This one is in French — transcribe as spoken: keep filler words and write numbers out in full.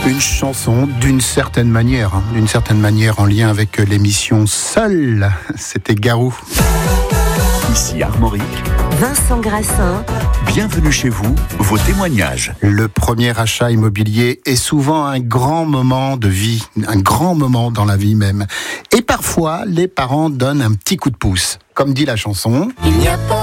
Une chanson d'une certaine manière, hein, d'une certaine manière en lien avec l'émission Seul. C'était Garou. Ici Armorique. Vincent Grassin. Bienvenue chez vous, vos témoignages. Le premier achat immobilier est souvent un grand moment de vie, un grand moment dans la vie même. Et parfois, les parents donnent un petit coup de pouce. Comme dit la chanson. Il n'y a pas